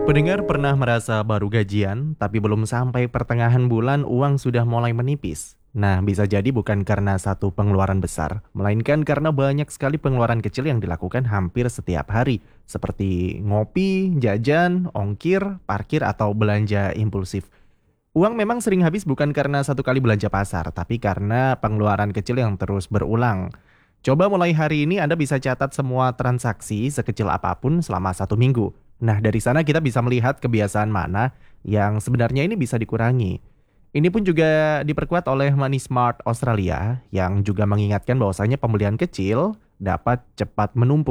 Pendengar pernah merasa baru gajian, tapi belum sampai pertengahan bulan uang sudah mulai menipis. Nah, bisa jadi bukan karena satu pengeluaran besar, melainkan karena banyak sekali pengeluaran kecil yang dilakukan hampir setiap hari, seperti ngopi, jajan, ongkir, parkir, atau belanja impulsif. Uang memang sering habis bukan karena satu kali belanja pasar, tapi karena pengeluaran kecil yang terus berulang. Coba mulai hari ini Anda bisa catat semua transaksi sekecil apapun selama 1 minggu. Nah, dari sana kita bisa melihat kebiasaan mana yang sebenarnya ini bisa dikurangi. Ini pun juga diperkuat oleh Money Smart Australia yang juga mengingatkan bahwasanya pembelian kecil dapat cepat menumpuk.